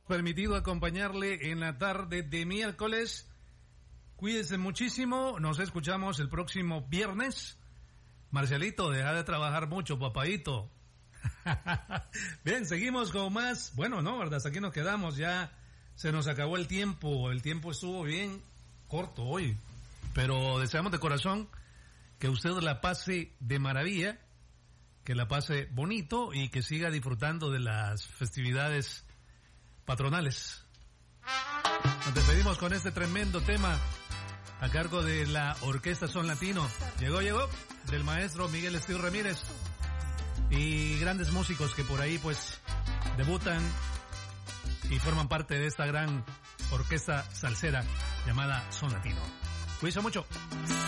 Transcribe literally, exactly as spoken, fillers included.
permitido acompañarle en la tarde de miércoles. Cuídese muchísimo, nos escuchamos el próximo viernes. Marcialito, deja de trabajar mucho, papadito. Bien, seguimos con más. Bueno, no, ¿verdad? Hasta aquí nos quedamos, ya se nos acabó el tiempo. El tiempo estuvo bien corto hoy, pero deseamos de corazón que usted la pase de maravilla, que la pase bonito y que siga disfrutando de las festividades patronales. Nos despedimos con este tremendo tema a cargo de la Orquesta Son Latino. Llegó, llegó, del maestro Miguel Estío Ramírez y grandes músicos que por ahí pues debutan y forman parte de esta gran orquesta salsera llamada Son Latino. Cuídense mucho.